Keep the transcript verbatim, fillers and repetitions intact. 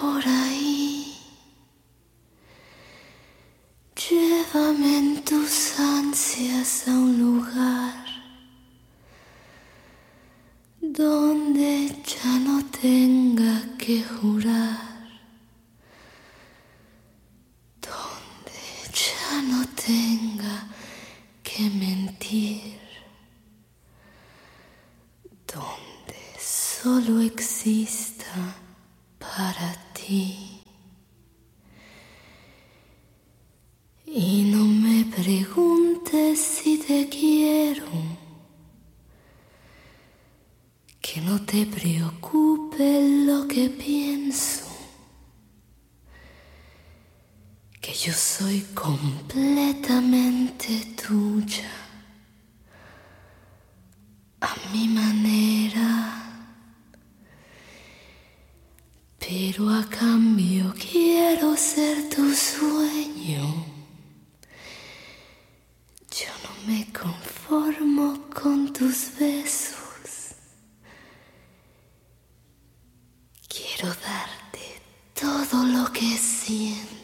por ahí. Llévame en tus ansias a un lugar donde ya no tenga que jurar, donde ya no tenga que mentir, donde solo exista para ti. Y no me preguntes si te quiero, que no te preocupe lo que pienso, que yo soy completamente tuya, a mi manera. Pero a cambio quiero ser tu sueño. Yo no me conformo con tus besos. Quiero darte todo lo que siento.